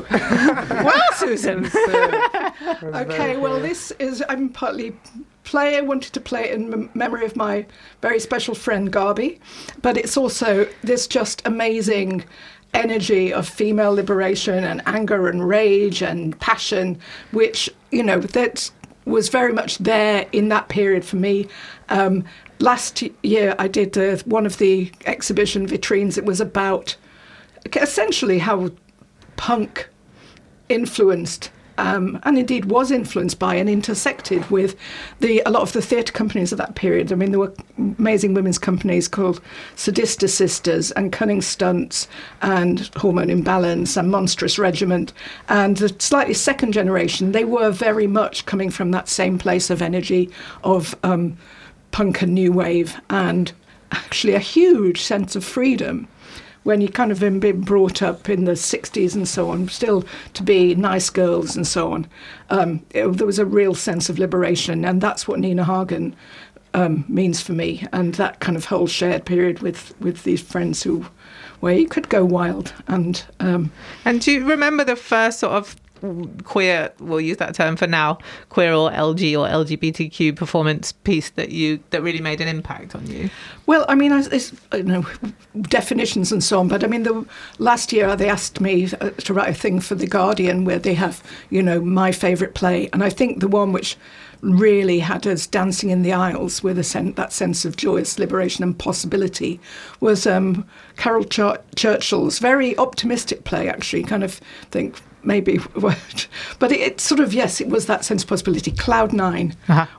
Well, Susan. Okay, well, I'm partly wanted to play it in memory of my very special friend Garby, but it's also this just amazing energy of female liberation and anger and rage and passion, which, that was very much there in that period for me. Last year I did one of the exhibition vitrines. It was about essentially how punk influenced and indeed was influenced by and intersected with a lot of the theatre companies of that period. I mean, there were amazing women's companies called Sadista Sisters and Cunning Stunts and Hormone Imbalance and Monstrous Regiment. And the slightly second generation, they were very much coming from that same place of energy of punk and new wave, and actually a huge sense of freedom when you kind of been brought up in the 60s and so on, still to be nice girls and so on. There was a real sense of liberation, and that's what Nina Hagen means for me, and that kind of whole shared period with these friends where you could go wild. And do you remember the first sort of queer, we'll use that term for now, queer or LG or LGBTQ performance piece that really made an impact on you? Well, I mean, definitions and so on, but I mean, last year they asked me to write a thing for The Guardian where they have, my favourite play, and I think the one which really had us dancing in the aisles with that sense of joyous liberation and possibility was Carol Churchill's very optimistic play, actually, kind of think maybe, but it sort of, yes, it was that sense of possibility, Cloud Nine,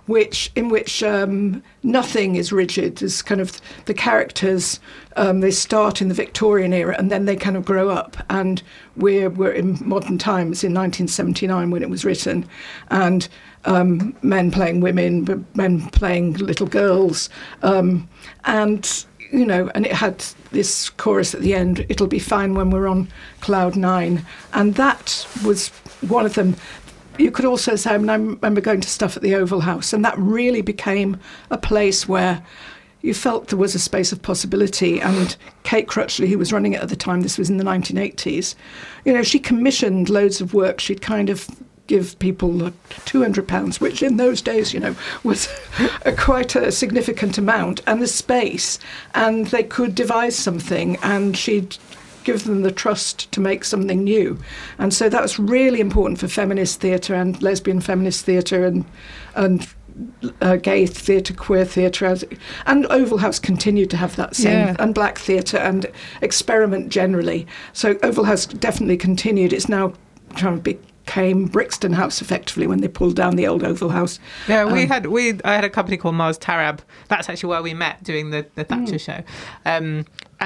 in which nothing is rigid. Is kind of the characters, they start in the Victorian era and then they kind of grow up, and we're in modern times in 1979 when it was written, and men playing women, men playing little girls, and and it had this chorus at the end, it'll be fine when we're on Cloud Nine. And that was one of them. You could also say, I remember going to stuff at the Oval House, and that really became a place where you felt there was a space of possibility. And Kate Crutchley, who was running it at the time, this was in the 1980s, she commissioned loads of work. She'd kind of give people £200, which in those days, was quite a significant amount, and the space, and they could devise something, and she'd give them the trust to make something new. And so that was really important for feminist theatre and lesbian feminist theatre and gay theatre, queer theatre, and Oval House continued to have that same, and black theatre and experiment generally. So Oval House definitely continued. It's now trying to became Brixton House effectively when they pulled down the old Oval House. Yeah, I had a company called Mars Tarab. That's actually where we met doing the Thatcher show, and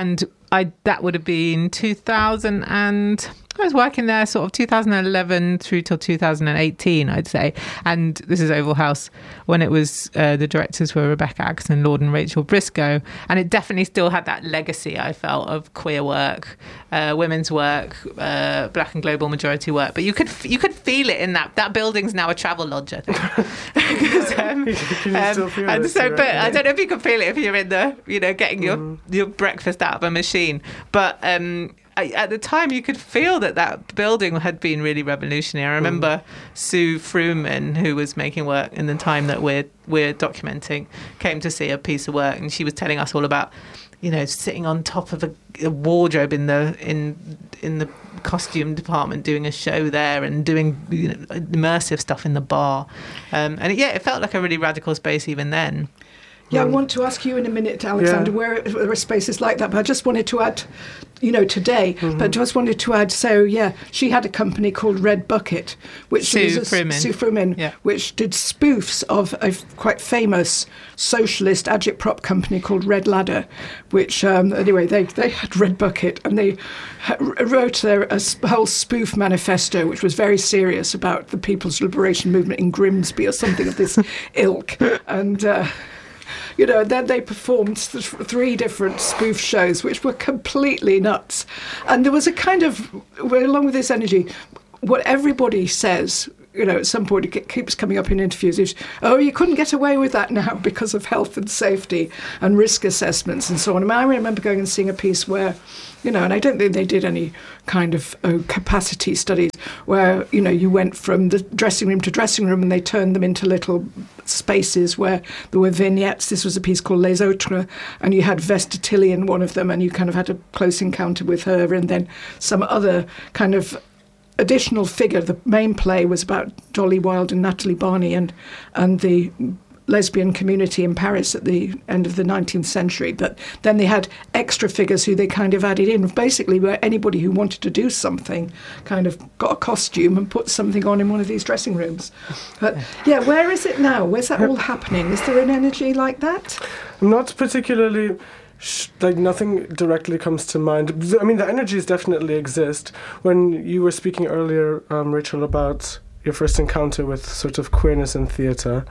that would have been 2000 and I was working there sort of 2011 through till 2018, I'd say. And this is Oval House when it was, the directors were Rebecca Atkinson Lord and Rachel Briscoe. And it definitely still had that legacy, I felt, of queer work, women's work, black and global majority work. But you could feel it in that building's now a travel lodge, I think. Can you still feel and it? so, Right? but I don't know if you can feel it if you're in the, getting your breakfast out of a machine. But at the time, you could feel that building had been really revolutionary. I remember Sue Fruman, who was making work in the time that we're documenting, came to see a piece of work, and she was telling us all about, sitting on top of a wardrobe in the costume department, doing a show there and doing immersive stuff in the bar, and it felt like a really radical space even then. Yeah, I want to ask you in a minute, Alexander, where are spaces like that. But I just wanted to add, today, but just wanted to add, she had a company called Red Bucket, which Sue was Fruman, which did spoofs of a quite famous socialist agitprop company called Red Ladder, which, anyway, they had Red Bucket, and they wrote a whole spoof manifesto, which was very serious about the People's Liberation Movement in Grimsby or something of this ilk. And then they performed 3 different spoof shows, which were completely nuts. And there was a kind of, along with this energy, what everybody says at some point it keeps coming up in interviews. You couldn't get away with that now because of health and safety and risk assessments and so on. I remember going and seeing a piece where, and I don't think they did any kind of capacity studies where, you went from the dressing room to dressing room and they turned them into little spaces where there were vignettes. This was a piece called Les Autres, and you had Vesta Tilley in one of them, and you kind of had a close encounter with her, and then some other kind of additional figure. The main play was about Dolly Wilde and Natalie Barney and the lesbian community in Paris at the end of the 19th century. But then they had extra figures who they kind of added in, basically where anybody who wanted to do something kind of got a costume and put something on in one of these dressing rooms. But yeah, where is it now? Where's that all happening? Is there an energy like that? Not particularly. Nothing directly comes to mind. I mean, the energies definitely exist. When you were speaking earlier, Rachel, about your first encounter with sort of queerness in theatre,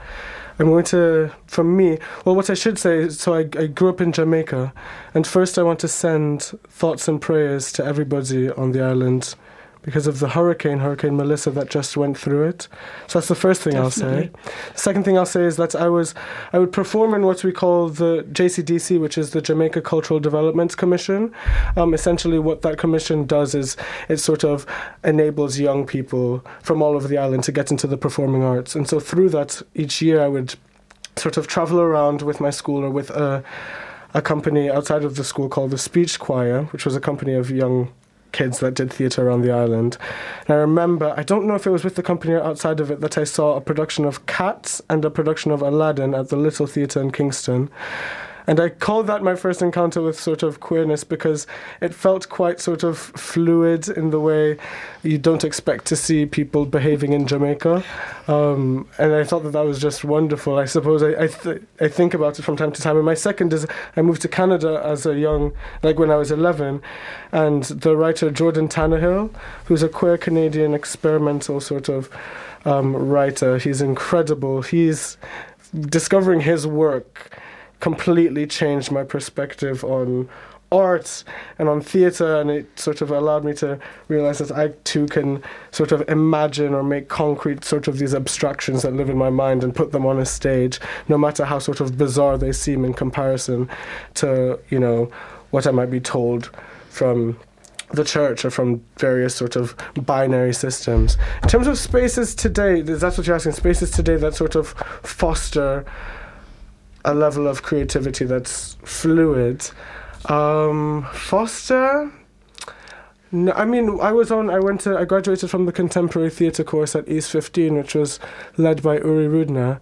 what I should say is, so I grew up in Jamaica, and first I want to send thoughts and prayers to everybody on the island because of the Hurricane Melissa, that just went through it. So that's the first thing Definitely. I'll say. The second thing I'll say is that I would perform in what we call the JCDC, which is the Jamaica Cultural Development Commission. Essentially what that commission does is it sort of enables young people from all over the island to get into the performing arts. And so through that, each year I would sort of travel around with my school or with a company outside of the school called the Speech Choir, which was a company of young kids that did theatre around the island. And I remember, I don't know if it was with the company or outside of it, that I saw a production of Cats and a production of Aladdin at the Little Theatre in Kingston. And I called that my first encounter with sort of queerness because it felt quite sort of fluid in the way you don't expect to see people behaving in Jamaica. And I thought that was just wonderful. I suppose I think about it from time to time. And my second is I moved to Canada as when I was 11. And the writer Jordan Tannehill, who's a queer Canadian experimental sort of writer, he's incredible. He's discovering his work completely changed my perspective on art and on theatre, and it sort of allowed me to realize that I too can sort of imagine or make concrete sort of these abstractions that live in my mind and put them on a stage, no matter how sort of bizarre they seem in comparison to, what I might be told from the church or from various sort of binary systems. In terms of spaces today, that's what you're asking, spaces today that sort of foster a level of creativity that's fluid. Foster? No, I mean, I graduated from the contemporary theatre course at East 15, which is led by Uri Rudna,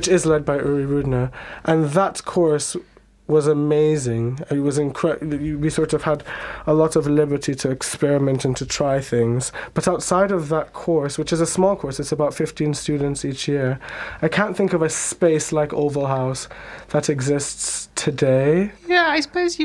and that course was amazing. It was incredible. We sort of had a lot of liberty to experiment and to try things. But outside of that course, which is a small course, it's about 15 students each year, I can't think of a space like Oval House that exists today. Yeah, I suppose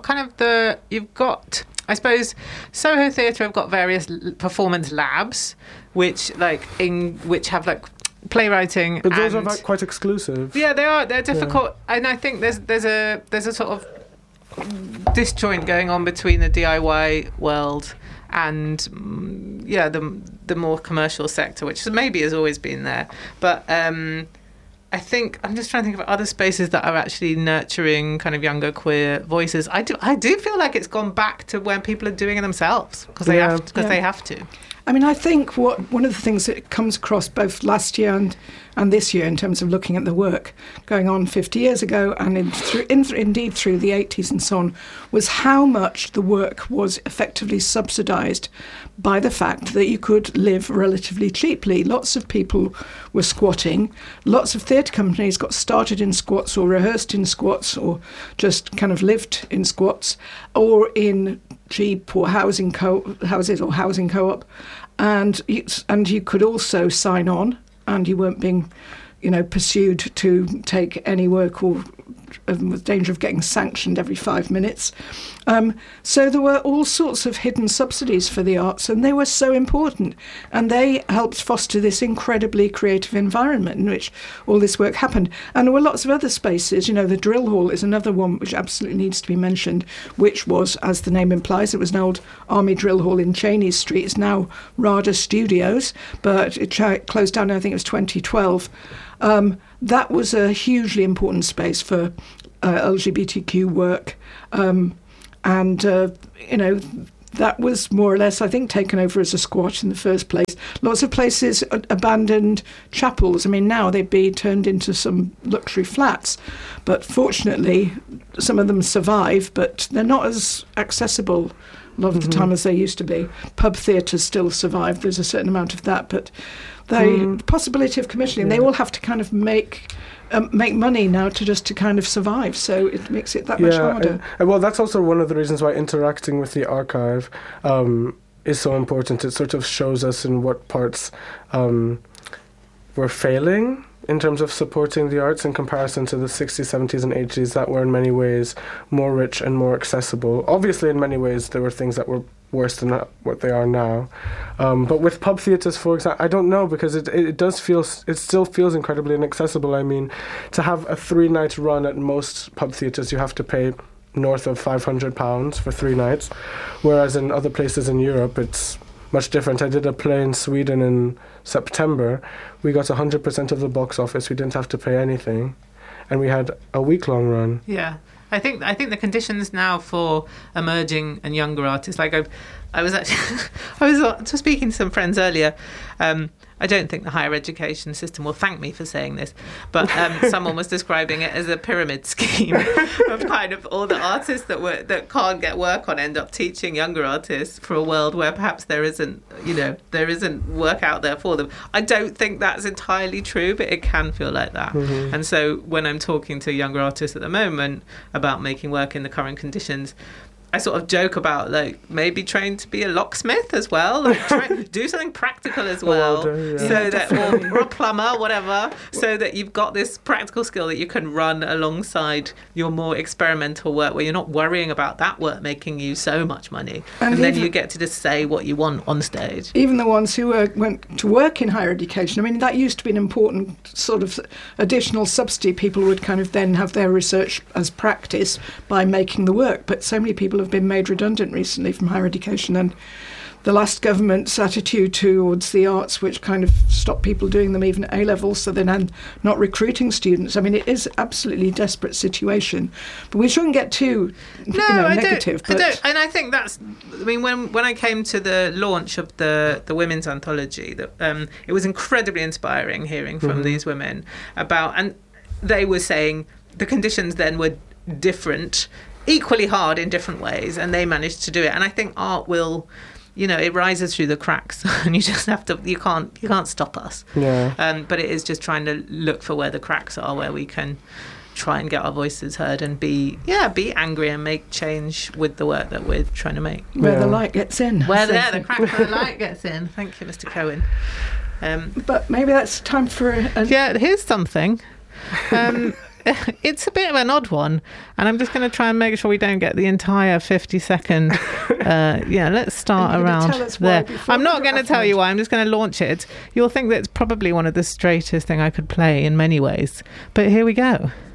I suppose Soho Theatre have got various performance labs, which have playwriting, but those are quite exclusive. Yeah, they are. They're difficult, and I think there's a sort of disjoint going on between the DIY world and the more commercial sector, which maybe has always been there. But I think I'm just trying to think of other spaces that are actually nurturing kind of younger queer voices. I do feel like it's gone back to when people are doing it themselves because they have to. I mean, I think one of the things that comes across both last year and this year in terms of looking at the work going on 50 years ago and indeed through the 80s and so on was how much the work was effectively subsidised by the fact that you could live relatively cheaply. Lots of people were squatting. Lots of theatre companies got started in squats or rehearsed in squats or just kind of lived in squats or in cheap or houses or housing co-op, and you could also sign on, and you weren't being, pursued to take any work or with danger of getting sanctioned every 5 minutes. So there were all sorts of hidden subsidies for the arts, and they were so important. And they helped foster this incredibly creative environment in which all this work happened. And there were lots of other spaces. The Drill Hall is another one which absolutely needs to be mentioned, which was, as the name implies, it was an old Army Drill Hall in Cheney Street. It's now RADA Studios, but it closed down, I think it was 2012. That was a hugely important space for LGBTQ work. That was more or less, I think, taken over as a squat in the first place. Lots of places abandoned chapels. I mean, now they'd be turned into some luxury flats. But fortunately, some of them survive, but they're not as accessible a lot of the time as they used to be. Pub theatres still survive. There's a certain amount of that. But the possibility of commissioning, they all have to kind of make money now to kind of survive, so it makes it that much harder. Well, that's also one of the reasons why interacting with the archive is so important. It sort of shows us in what parts we're failing in terms of supporting the arts in comparison to the 60s, 70s and 80s that were in many ways more rich and more accessible. Obviously, in many ways, there were things that were worse than what they are now. But with pub theatres, for example, I don't know, because it still feels incredibly inaccessible. I mean, to have a 3-night run at most pub theatres, you have to pay north of £500 for 3 nights, whereas in other places in Europe, it's much different. I did a play in Sweden in September. We got 100% of the box office. We didn't have to pay anything, and we had a week-long run. Yeah. I think the conditions now for emerging and younger artists, like I was speaking to some friends earlier. I don't think the higher education system will thank me for saying this, but someone was describing it as a pyramid scheme of kind of all the artists that can't get work on end up teaching younger artists for a world where perhaps there isn't work out there for them. I don't think that's entirely true, but it can feel like that. Mm-hmm. And so when I'm talking to younger artists at the moment about making work in the current conditions, I sort of joke about maybe train to be a locksmith as well, do something practical as well, so that or a plumber, whatever, so that you've got this practical skill that you can run alongside your more experimental work, where you're not worrying about that work making you so much money, and then you get to just say what you want on stage. Even the ones who went to work in higher education, I mean, that used to be an important sort of additional subsidy. People would kind of then have their research as practice by making the work, but so many people have been made redundant recently from higher education, and the last government's attitude towards the arts, which kind of stopped people doing them even at A-levels, so they're now not recruiting students. I mean, it is absolutely desperate situation, but we shouldn't get too negative. I don't, and I think that's. I mean, when I came to the launch of the women's anthology, it was incredibly inspiring hearing from these women about, and they were saying the conditions then were different, equally hard in different ways, and they managed to do it. And I think art will, it rises through the cracks, and you just have to. You can't stop us. Yeah. But it is just trying to look for where the cracks are, where we can try and get our voices heard and be angry and make change with the work that we're trying to make. Where the light gets in. The crack where the light gets in. Thank you, Mr. Cohen. But maybe that's time for here's something. It's a bit of an odd one, and I'm just going to try and make sure we don't get the entire 50-second. Let's start around there. I'm not going to tell you why. I'm just going to launch it. You'll think that it's probably one of the straightest thing I could play in many ways, but here we go.